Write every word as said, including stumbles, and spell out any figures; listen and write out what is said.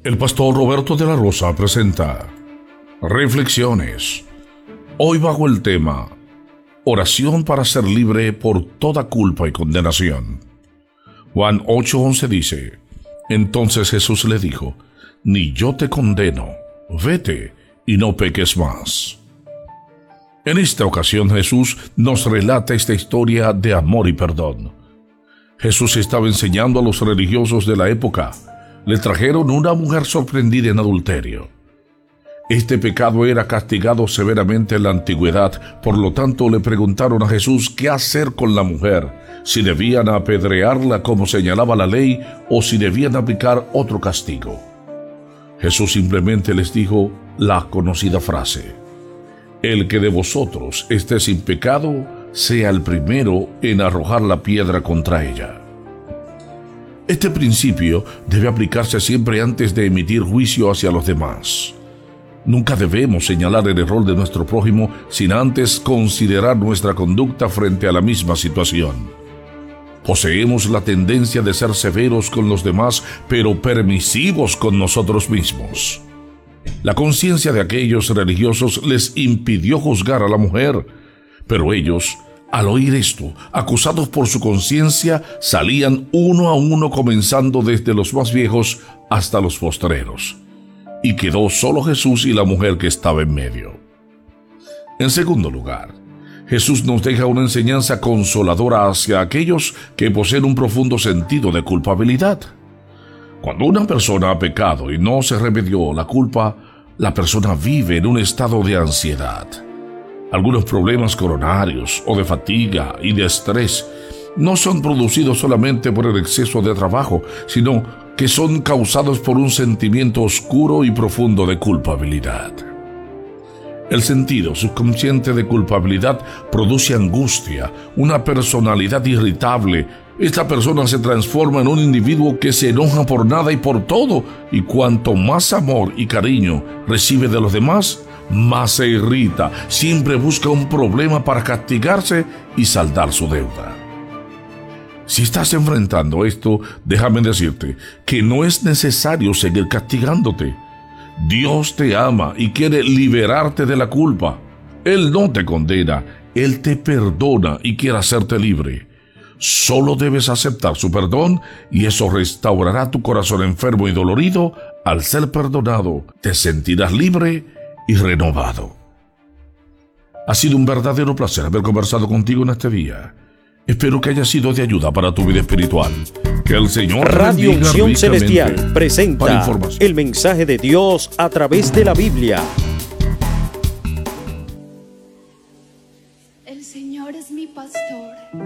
El pastor Roberto de la Rosa presenta Reflexiones. Hoy bajo el tema Oración para ser libre por toda culpa y condenación. Juan ocho once dice: Entonces Jesús le dijo: Ni yo te condeno, vete y no peques más. En esta ocasión Jesús nos relata esta historia de amor y perdón. Jesús estaba enseñando a los religiosos de la época. Le trajeron una mujer sorprendida en adulterio. Este pecado era castigado severamente en la antigüedad, por lo tanto le preguntaron a Jesús qué hacer con la mujer, si debían apedrearla como señalaba la ley o si debían aplicar otro castigo. Jesús simplemente les dijo la conocida frase: El que de vosotros esté sin pecado, sea el primero en arrojar la piedra contra ella. Este principio debe aplicarse siempre antes de emitir juicio hacia los demás. Nunca debemos señalar el error de nuestro prójimo sin antes considerar nuestra conducta frente a la misma situación. Poseemos la tendencia de ser severos con los demás, pero permisivos con nosotros mismos. La conciencia de aquellos religiosos les impidió juzgar a la mujer, pero ellos, al oír esto, acusados por su conciencia, salían uno a uno, comenzando desde los más viejos hasta los postreros. Y quedó solo Jesús y la mujer que estaba en medio. En segundo lugar, Jesús nos deja una enseñanza consoladora hacia aquellos que poseen un profundo sentido de culpabilidad. Cuando una persona ha pecado y no se remedió la culpa, la persona vive en un estado de ansiedad. Algunos problemas coronarios o de fatiga y de estrés no son producidos solamente por el exceso de trabajo, sino que son causados por un sentimiento oscuro y profundo de culpabilidad. El sentido subconsciente de culpabilidad produce angustia, una personalidad irritable. Esta persona se transforma en un individuo que se enoja por nada y por todo, y cuanto más amor y cariño recibe de los demás, más se irrita. Siempre busca un problema para castigarse y saldar su deuda. Si estás enfrentando esto, déjame decirte que no es necesario seguir castigándote. Dios te ama y quiere liberarte de la culpa. Él no te condena, Él te perdona y quiere hacerte libre. Solo debes aceptar su perdón y eso restaurará tu corazón enfermo y dolorido. Al ser perdonado, te sentirás libre y renovado. Ha sido un verdadero placer haber conversado contigo en este día. Espero que haya sido de ayuda para tu vida espiritual. Que el Señor Radio Unción Celestial presenta información. El mensaje de Dios a través de la Biblia. El Señor es mi pastor.